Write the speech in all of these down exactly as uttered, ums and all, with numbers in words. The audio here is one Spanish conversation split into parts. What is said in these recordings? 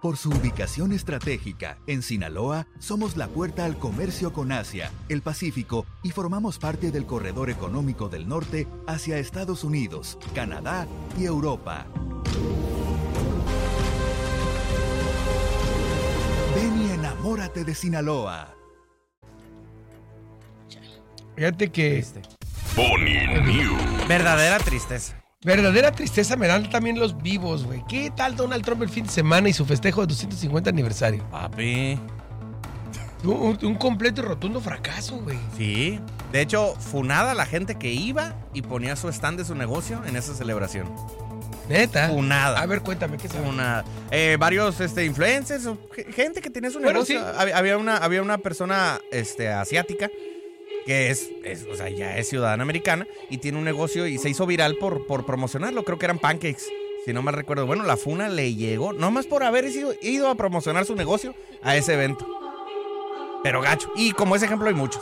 Por su ubicación estratégica, en Sinaloa, somos la puerta al comercio con Asia, el Pacífico y formamos parte del corredor económico del norte hacia Estados Unidos, Canadá y Europa. Ven y enamórate de Sinaloa. Fíjate que... Triste. Pony News. Verdadera tristeza. Verdadera tristeza me dan también los vivos, güey. ¿Qué tal Donald Trump el fin de semana y su festejo de doscientos cincuenta aniversario? Papi. Un, un completo y rotundo fracaso, güey. Sí. De hecho, funada la gente que iba y ponía su stand de su negocio en esa celebración. ¿Neta? Funada. A ver, cuéntame, ¿qué sabes? Una, eh, varios este, influencers, gente que tenía su Bueno, negocio. sí. Había, había una, había una persona este, asiática que es, es, o sea, ya es ciudadana americana y tiene un negocio y se hizo viral por, por promocionarlo. Creo que eran pancakes, si no mal recuerdo. Bueno, la funa le llegó, nomás por haber ido, ido a promocionar su negocio a ese evento. Pero gacho. Y como ese ejemplo hay muchos.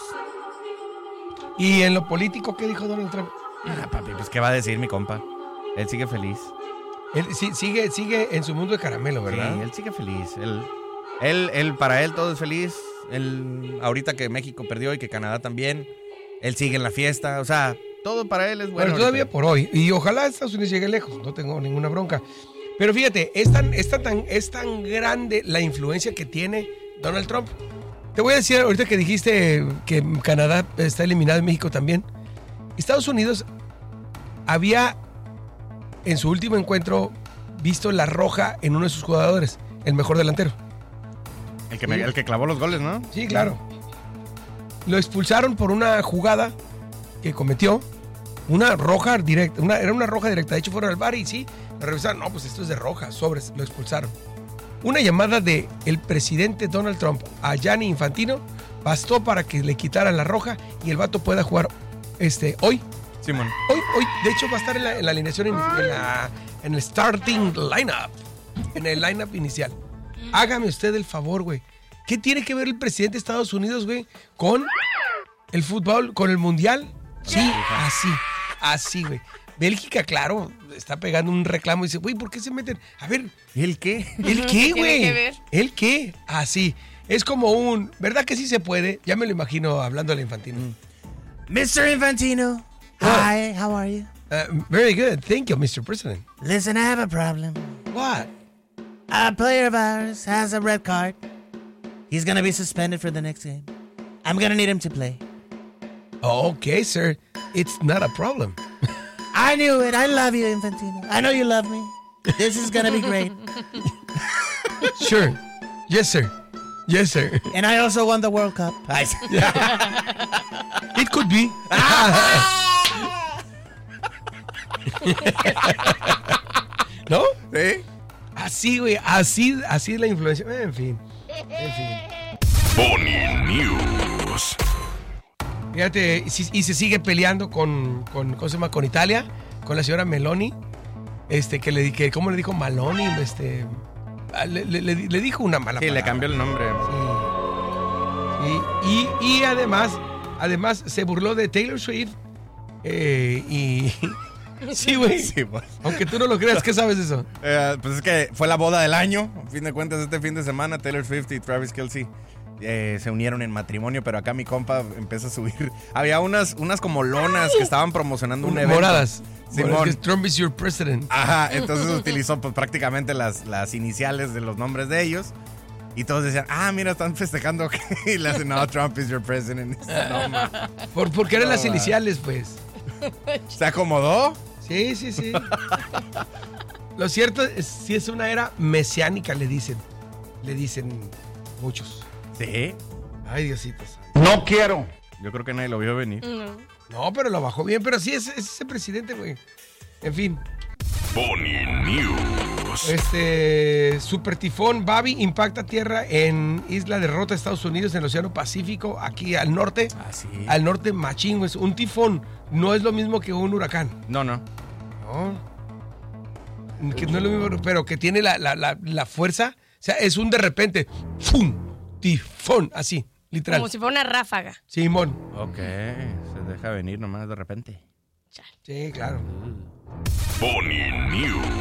¿Y en lo político qué dijo Donald Trump? Ah, papi, pues ¿qué va a decir mi compa? Él sigue feliz. Él sí, sigue, sigue en su mundo de caramelo, ¿verdad? Sí, él sigue feliz. Él, él, él, para él todo es feliz. Él, ahorita que México perdió y que Canadá también, él sigue en la fiesta. O sea, todo para él es bueno. Bueno, todavía ahorita. por hoy. Y ojalá Estados Unidos llegue lejos. No tengo ninguna bronca. Pero fíjate, es tan, es tan, es tan grande la influencia que tiene Donald Trump. Te voy a decir, ahorita que dijiste que Canadá está eliminado y México también. Estados Unidos había, en su último encuentro, visto la roja en uno de sus jugadores, el mejor delantero. El que, me, el que clavó los goles, ¿no? Sí, claro. Lo expulsaron por una jugada que cometió, una roja directa, una, era una roja directa. De hecho, fueron al V A R y sí, lo revisaron. No, pues esto es de roja, sobres, lo expulsaron. Una llamada de el presidente Donald Trump a Gianni Infantino bastó para que le quitaran la roja y el vato pueda jugar este, hoy. Simón. Hoy, hoy, de hecho, va a estar en la, en la alineación, en, en, la, en el starting lineup, en el lineup inicial. Hágame usted el favor, güey. ¿Qué tiene que ver el presidente de Estados Unidos, güey, con el fútbol, con el mundial? Sí, así, así, güey. Bélgica, claro, está pegando un reclamo y dice, güey, ¿por qué se meten? A ver. ¿El qué? ¿El qué, ¿Qué tiene güey? que ver? ¿El qué? Así. Es como un, ¿verdad que sí se puede? Ya me lo imagino hablando al Infantino. mister Infantino. Hi, how are you? Uh, very good. Thank you, mister President. Listen, I have a problem. What? A player of ours has a red card. He's going to be suspended for the next game. I'm going to need him to play. Okay, sir. It's not a problem. I knew it. I love you, Infantino. I know you love me. This is going to be great. Sure. Yes, sir. Yes, sir. And I also won the World Cup. It could be. ¿No? ¿Sí? Así, güey. Así, así es la influencia. En fin. En fin. Pony News. Fíjate, y, si- y se sigue peleando con, con, ¿cómo se llama? Con Italia, con la señora Meloni. Este, que le di- que, ¿cómo le dijo Maloni? Este, ah, le, le- le- le dijo una mala Sí, palabra. le cambió el nombre. Sí. Sí, Y, y además, además se burló de Taylor Swift. eh, y. Sí, güey. Sí, pues. Aunque tú no lo creas, ¿qué sabes de eso? Eh, pues es que fue la boda del año. A fin de cuentas, este fin de semana, Taylor Swift y Travis Kelce eh, se unieron en matrimonio, pero acá mi compa empezó a subir. Había unas, unas como lonas que estaban promocionando un evento. Moradas. Simón. Moradas, que Trump is your president. Ajá, entonces utilizó pues, prácticamente las, las iniciales de los nombres de ellos. Y todos decían, ah, mira, están festejando. Y le hacen, no, Trump is your president. No, man. Por, porque eran No, las va. iniciales, pues. ¿Se acomodó? Sí, sí, sí. Lo cierto es si es una era mesiánica, le dicen. Le dicen muchos. Sí. Ay, Diosito. No quiero. Yo creo que nadie lo vio venir. No. No, pero lo bajó bien. Pero sí, es, es ese presidente, güey. En fin. Pony News. Este super tifón Babi impacta tierra en Isla de Rota, Estados Unidos, en el Océano Pacífico, aquí al norte. Ah, sí. Al norte, machín, güey. Un tifón no es lo mismo que un huracán. No, no. No. Que no es lo mismo, pero que tiene la, la, la, la fuerza. O sea, es un de repente. ¡Fum! Tifón, así, literal. Como si fuera una ráfaga. Simón. Ok, se deja venir nomás de repente. Sí, claro. Pony News.